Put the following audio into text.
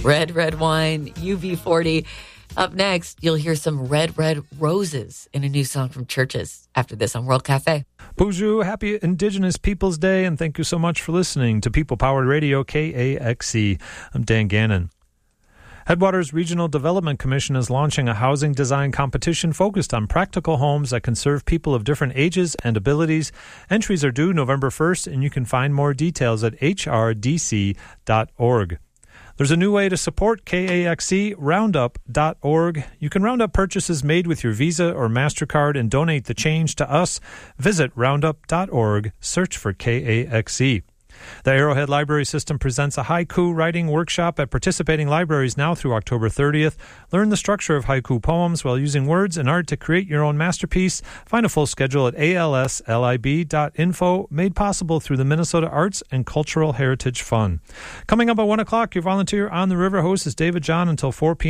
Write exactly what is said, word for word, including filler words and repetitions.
Red, Red Wine, U B forty. Up next, you'll hear some Red, Red Roses in a new song from Churches. After this on World Cafe. Bonjour, happy Indigenous Peoples Day, and thank you so much for listening to People Powered Radio, K A X E. I'm Dan Gannon. Headwaters Regional Development Commission is launching a housing design competition focused on practical homes that can serve people of different ages and abilities. Entries are due November first, and you can find more details at h r d c dot org. There's a new way to support K A X E, roundup dot org. You can round up purchases made with your Visa or MasterCard and donate the change to us. Visit roundup dot org, search for K A X E. The Arrowhead Library System presents a haiku writing workshop at participating libraries now through October thirtieth. Learn the structure of haiku poems while using words and art to create your own masterpiece. Find a full schedule at a l s lib dot info, made possible through the Minnesota Arts and Cultural Heritage Fund. Coming up at one o'clock, your volunteer on the River host is David John until four p.m.